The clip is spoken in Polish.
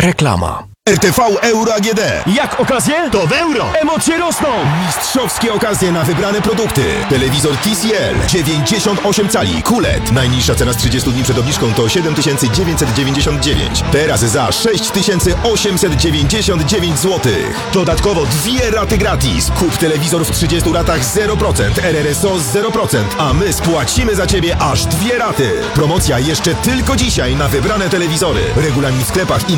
Reklama. RTV Euro AGD. Jak okazje? To w euro! Emocje rosną! Mistrzowskie okazje na wybrane produkty. Telewizor TCL 98 cali QLED. Najniższa cena z 30 dni przed obniżką to 7999. Teraz za 6899 zł. Dodatkowo 2 raty gratis. Kup telewizor w 30 ratach 0%, RRSO 0%, a my spłacimy za Ciebie aż 2 raty. Promocja jeszcze tylko dzisiaj na wybrane telewizory. Regulamin w sklepach i